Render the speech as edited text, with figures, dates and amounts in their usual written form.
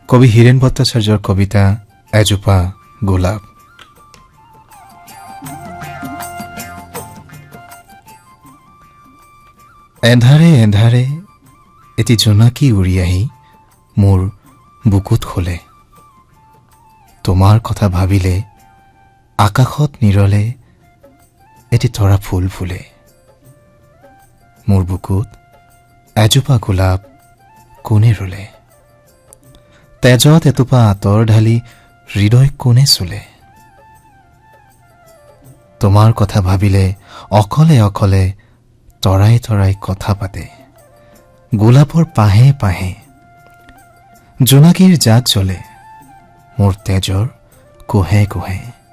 কবি হীৰেণ ভট্টাচাৰ্যৰ কবিতা এজোপা গোলাপ। এন্ধাৰে এন্ধাৰে এটি জোনাকী উৰি আহি মোৰ বুকুত খোলে। তোমাৰ কথা ভাবিলে আকাশত নিৰলে এটি তৰা ফুল ফুলে। মোৰ বুকুত এজোপা গোলাপ কোনে ৰুলে? তেজত এটোপা আঁতৰ ঢালি হৃদয় কোনে চুলে? তোমাৰ কথা ভাবিলে অকলে অকলে তৰাই তৰাই কথা পাতে। গোলাপৰ পাহে পাহে জোনাকীৰ জাক জ্বলে মোৰ তেজৰ কোহে কোহে।